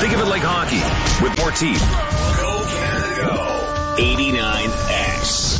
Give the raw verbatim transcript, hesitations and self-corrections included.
Think of it like hockey with more teeth. Go Canada, go. eighty-nine X.